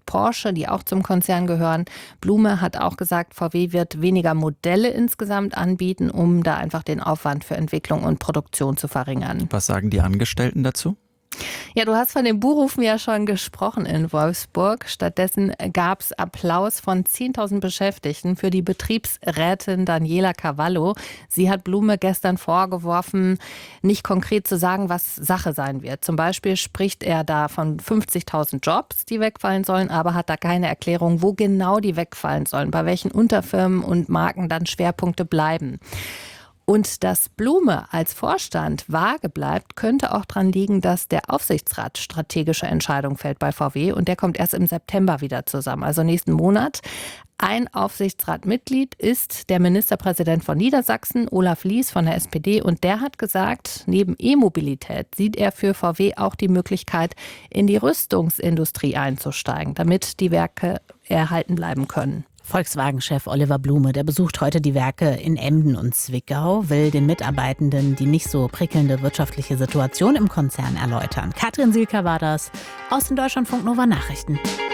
Porsche, die auch zum Konzern gehören. Blume hat auch gesagt, VW wird weniger Modelle insgesamt anbieten, um da einfach den Aufwand für Entwicklung und Produktion zu verringern. Was sagen die Angestellten dazu? Ja, du hast von den Buhrufen ja schon gesprochen in Wolfsburg. Stattdessen gab es Applaus von 10.000 Beschäftigten für die Betriebsrätin Daniela Cavallo. Sie hat Blume gestern vorgeworfen, nicht konkret zu sagen, was Sache sein wird. Zum Beispiel spricht er da von 50.000 Jobs, die wegfallen sollen, aber hat da keine Erklärung, wo genau die wegfallen sollen, bei welchen Unterfirmen und Marken dann Schwerpunkte bleiben. Und dass Blume als Vorstand vage bleibt, könnte auch daran liegen, dass der Aufsichtsrat strategische Entscheidungen fällt bei VW. Und der kommt erst im September wieder zusammen, also nächsten Monat. Ein Aufsichtsratmitglied ist der Ministerpräsident von Niedersachsen, Olaf Lies von der SPD. Und der hat gesagt, neben E-Mobilität sieht er für VW auch die Möglichkeit, in die Rüstungsindustrie einzusteigen, damit die Werke erhalten bleiben können. Volkswagen-Chef Oliver Blume, der besucht heute die Werke in Emden und Zwickau, will den Mitarbeitenden die nicht so prickelnde wirtschaftliche Situation im Konzern erläutern. Katrin Silker war das aus den Deutschlandfunk Nova Nachrichten.